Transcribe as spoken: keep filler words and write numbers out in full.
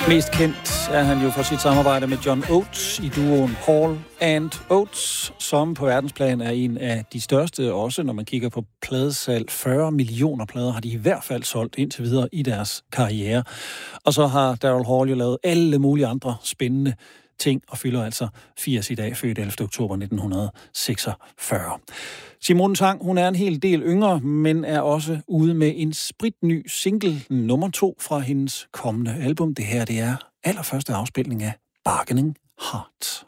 Mest kendt er han jo for sit samarbejde med John Oates i duoen Hall and Oates, som på verdensplan er en af de største, også når man kigger på pladesalg. fyrre millioner plader har de i hvert fald solgt indtil videre i deres karriere. Og så har Daryl Hall jo lavet alle mulige andre spændende ting, og fylder altså firs i dag, født ellevte oktober nitten seksogfyrre. Simone Tang, hun er en hel del yngre, men er også ude med en spritny single, nummer to fra hendes kommende album. Det her, det er allerførste afspilning af Bargaining Heart.